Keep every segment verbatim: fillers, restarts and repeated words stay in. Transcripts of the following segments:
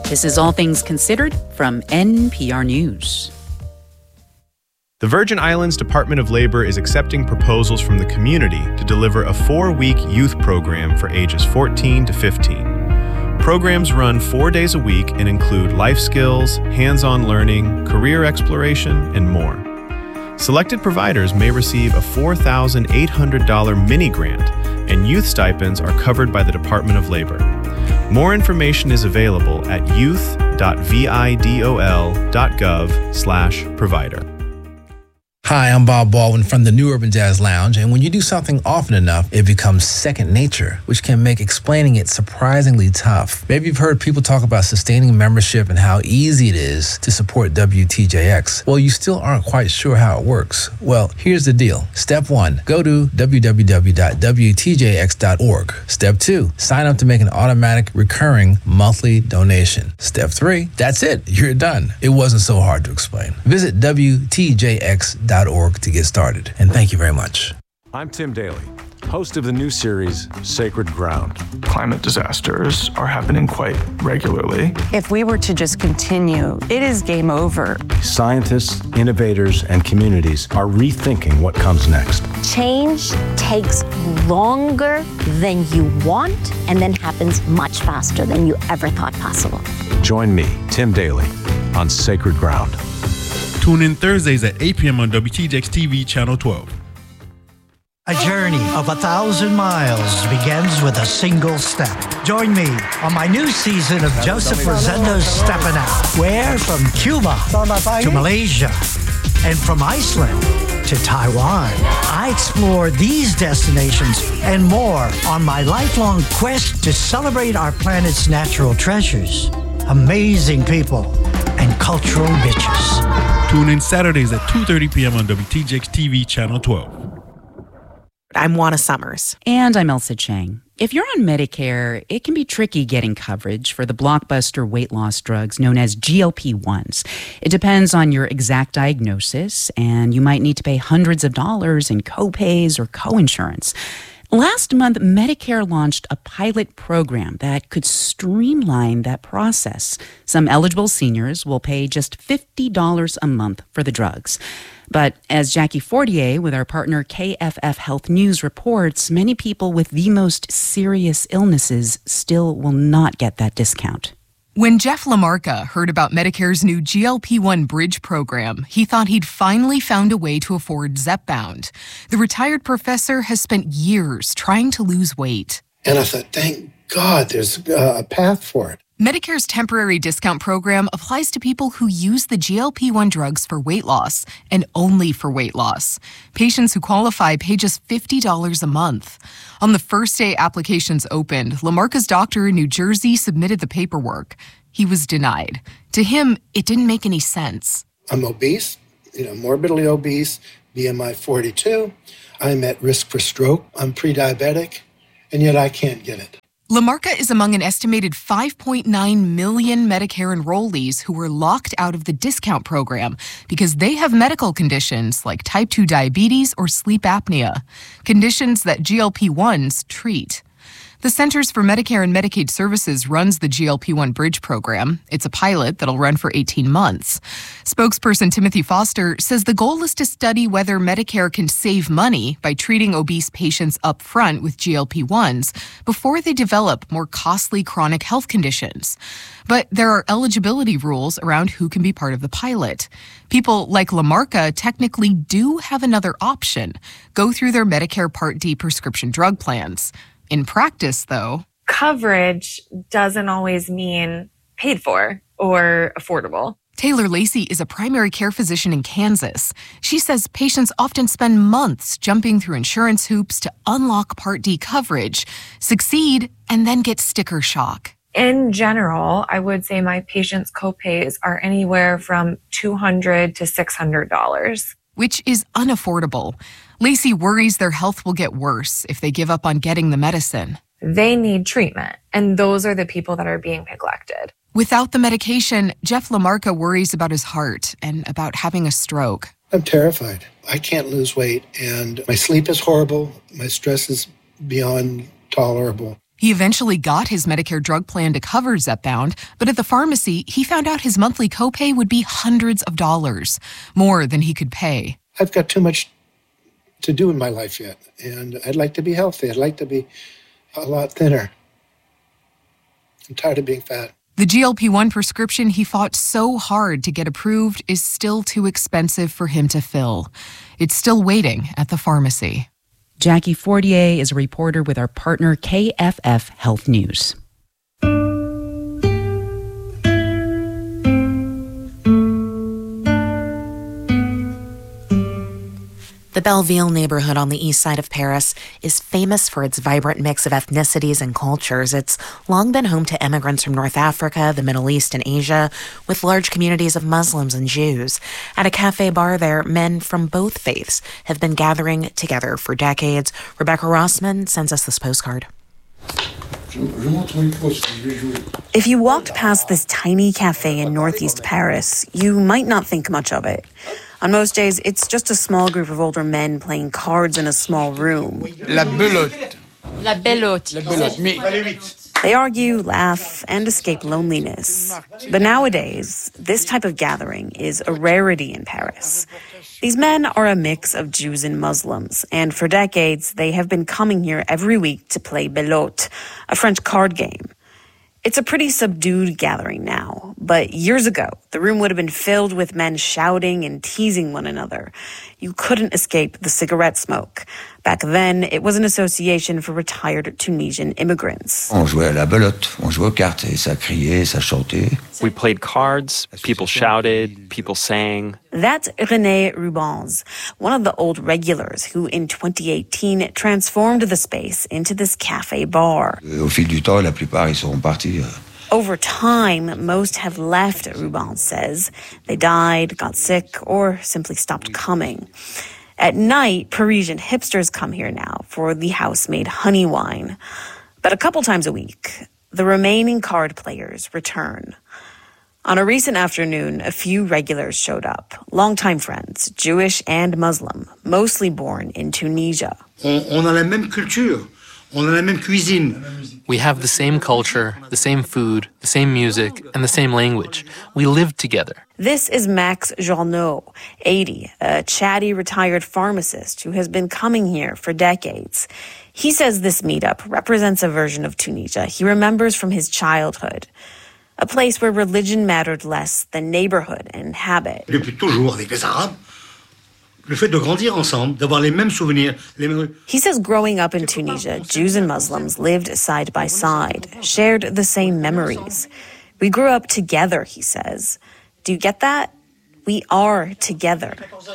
This is All Things Considered from N P R News. The Virgin Islands Department of Labor is accepting proposals from the community to deliver a four-week youth program for ages fourteen to fifteen. Programs run four days a week and include life skills, hands-on learning, career exploration, and more. Selected providers may receive a four thousand eight hundred dollars mini grant, and youth stipends are covered by the Department of Labor. More information is available at youth dot vidol dot gov slash provider. Hi, I'm Bob Baldwin from the New Urban Jazz Lounge, and when you do something often enough, it becomes second nature, which can make explaining it surprisingly tough. Maybe you've heard people talk about sustaining membership and how easy it is to support W T J X. Well, you still aren't quite sure how it works. Well, here's the deal. Step one, go to w w w dot w t j x dot org. Step two, sign up to make an automatic recurring monthly donation. Step three, that's it. You're done. It wasn't so hard to explain. Visit w t j x dot org to get started. And thank you very much. I'm Tim Daly, host of the new series, Sacred Ground. Climate disasters are happening quite regularly. If we were to just continue, it is game over. Scientists, innovators, and communities are rethinking what comes next. Change takes longer than you want and then happens much faster than you ever thought possible. Join me, Tim Daly, on Sacred Ground. Tune in Thursdays at eight p.m. on W T J X T V Channel twelve. A journey of a thousand miles begins with a single step. Join me on my new season of Joseph Rosendo's Steppin' Out, where from Cuba to Malaysia and from Iceland to Taiwan, I explore these destinations and more on my lifelong quest to celebrate our planet's natural treasures, amazing people, and cultural riches. Tune in Saturdays at two thirty p.m. on W T J X T V Channel twelve. I'm Juana Summers. And I'm Elsa Chang. If you're on Medicare, it can be tricky getting coverage for the blockbuster weight loss drugs known as G L P ones. It depends on your exact diagnosis, and you might need to pay hundreds of dollars in co-pays or co-insurance. Last month, Medicare launched a pilot program that could streamline that process. Some eligible seniors will pay just fifty dollars a month for the drugs. But as Jackie Fortier with our partner K F F Health News reports, many people with the most serious illnesses still will not get that discount. When Jeff Lamarca heard about Medicare's new G L P one Bridge program, he thought he'd finally found a way to afford Zepbound. The retired professor has spent years trying to lose weight. And I thought, thank God there's a path for it. Medicare's temporary discount program applies to people who use the G L P one drugs for weight loss and only for weight loss. Patients who qualify pay just fifty dollars a month. On the first day applications opened, Lamarca's doctor in New Jersey submitted the paperwork. He was denied. To him, it didn't make any sense. I'm obese, you know, morbidly obese, B M I forty-two. I'm at risk for stroke. I'm pre-diabetic, and yet I can't get it. Lamarca is among an estimated five point nine million Medicare enrollees who were locked out of the discount program because they have medical conditions like type two diabetes or sleep apnea, conditions that G L P ones treat. The Centers for Medicare and Medicaid Services runs the G L P one Bridge program. It's a pilot that'll run for eighteen months. Spokesperson Timothy Foster says the goal is to study whether Medicare can save money by treating obese patients up front with G L P ones before they develop more costly chronic health conditions. But there are eligibility rules around who can be part of the pilot. People like Lamarca technically do have another option: go through their Medicare Part D prescription drug plans. In practice, though, coverage doesn't always mean paid for or affordable. Taylor Lacey is a primary care physician in Kansas. She says patients often spend months jumping through insurance hoops to unlock Part D coverage, succeed, and then get sticker shock. In general, I would say my patients' copays are anywhere from two hundred dollars to six hundred dollars. Which is unaffordable. Lacey worries their health will get worse if they give up on getting the medicine. They need treatment, and those are the people that are being neglected. Without the medication, Jeff Lamarca worries about his heart and about having a stroke. I'm terrified. I can't lose weight, and my sleep is horrible. My stress is beyond tolerable. He eventually got his Medicare drug plan to cover Zepbound, but at the pharmacy, he found out his monthly copay would be hundreds of dollars, more than he could pay. I've got too much to do in my life yet, and I'd like to be healthy. I'd like to be a lot thinner. I'm tired of being fat. The G L P one prescription he fought so hard to get approved is still too expensive for him to fill. It's still waiting at the pharmacy. Jackie Fortier is a reporter with our partner K F F Health News. The Belleville neighborhood on the east side of Paris is famous for its vibrant mix of ethnicities and cultures. It's long been home to immigrants from North Africa, the Middle East, and Asia, with large communities of Muslims and Jews. At a cafe bar there, men from both faiths have been gathering together for decades. Rebecca Rossman sends us this postcard. If you walked past this tiny cafe in northeast Paris, you might not think much of it. On most days, it's just a small group of older men playing cards in a small room. La belote. La belote. La belote. They argue, laugh, and escape loneliness. But nowadays, this type of gathering is a rarity in Paris. These men are a mix of Jews and Muslims, and for decades, they have been coming here every week to play belote, a French card game. It's a pretty subdued gathering now, but years ago, the room would have been filled with men shouting and teasing one another. You couldn't escape the cigarette smoke. Back then, it was an association for retired Tunisian immigrants. On jouait à la belote, on jouait aux cartes, et ça criait, ça chantait. We played cards, people shouted, people sang. That's René Rubens, one of the old regulars who in twenty eighteen transformed the space into this cafe bar. Au fil du temps, la plupart, ils sont partis. Over time, most have left, Rubens says. They died, got sick, or simply stopped coming. At night, Parisian hipsters come here now for the house-made honey wine. But a couple times a week, the remaining card players return. On a recent afternoon, a few regulars showed up, longtime friends, Jewish and Muslim, mostly born in Tunisia. On, on a la même culture. On a la même cuisine. We have the same culture, the same food, the same music, and the same language. We live together. This is Max Journeau, eighty, a chatty retired pharmacist who has been coming here for decades. He says this meetup represents a version of Tunisia he remembers from his childhood, a place where religion mattered less than neighborhood and habit. Depuis toujours avec les Arabes, le fait de grandir ensemble, d'avoir les mêmes souvenirs. Les mêmes... He says growing up in Tunisia, Jews and Muslims lived side by side, shared the same memories. We grew up together, he says. Do you get that? We are together.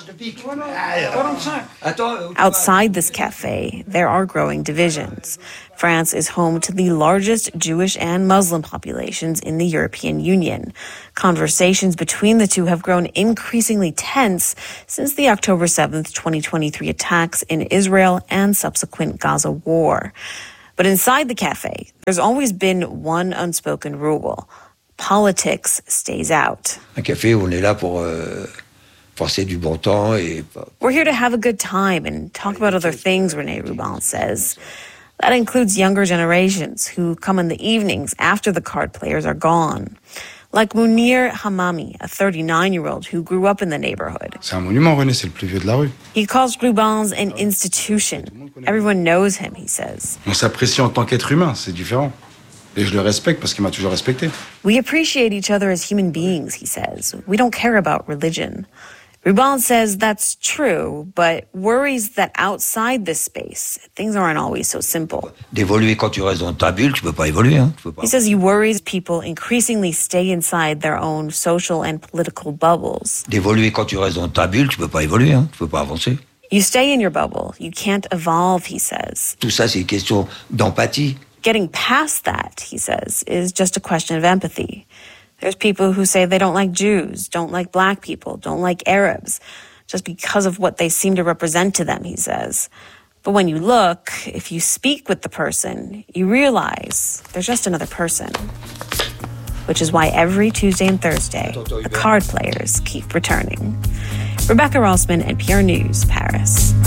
Outside this cafe, there are growing divisions. France is home to the largest Jewish and Muslim populations in the European Union. Conversations between the two have grown increasingly tense since the October seventh, twenty twenty-three attacks in Israel and subsequent Gaza war. But inside the cafe, there's always been one unspoken rule. Politics stays out. Un café, on est là pour euh, passer du bon temps et. We're here to have a good time and talk about other things, René Rubens says. That includes younger generations who come in the evenings after the card players are gone. Like Munir Hamami, a thirty-nine-year-old who grew up in the neighborhood. C'est un monument, René, c'est le plus vieux de la rue. He calls Rubens an institution. Everyone knows him, he says. On s'apprécie en tant qu'être humain, c'est différent. Et je le respecte parce qu'il m'a toujours respecté. We appreciate each other as human beings, he says. We don't care about religion. Rubens says that's true, but worries that outside this space, things aren't always so simple. D'évoluer quand tu restes dans ta bulle, tu peux pas évoluer, hein. Tu peux pas. He says he worries people increasingly stay inside their own social and political bubbles. D'évoluer quand tu restes dans ta bulle, tu peux pas évoluer, hein. Tu peux pas avancer. You stay in your bubble. You can't evolve, he says. Tout ça, c'est une question d'empathie. Getting past that, he says, is just a question of empathy. There's people who say they don't like Jews, don't like black people, don't like Arabs, just because of what they seem to represent to them, he says. But when you look, if you speak with the person, you realize they're just another person. Which is why every Tuesday and Thursday, the card players keep returning. Rebecca Rossman, N P R News, Paris.